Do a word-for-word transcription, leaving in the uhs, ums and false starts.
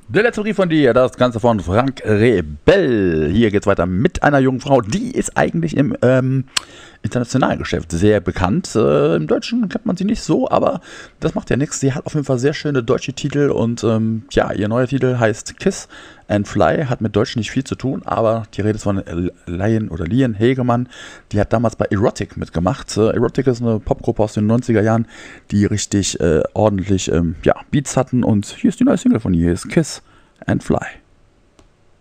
Der letzte Brief von dir, das Ganze von Frank Rebell. Hier geht's weiter mit einer jungen Frau, die ist eigentlich im ähm, internationalen Geschäft sehr bekannt. Äh, Im Deutschen kennt man sie nicht so, aber das macht ja nichts. Sie hat auf jeden Fall sehr schöne deutsche Titel und ähm, ja, ihr neuer Titel heißt Kiss and Fly, hat mit Deutsch nicht viel zu tun, aber die Rede ist von Lian oder Lian Hegemann, die hat damals bei Erotic mitgemacht. Äh, Erotic ist eine Popgruppe aus den neunziger Jahren, die richtig äh, ordentlich ähm, ja, Beats hatten und hier ist die neue Single von ihr, ist Kiss and Fly.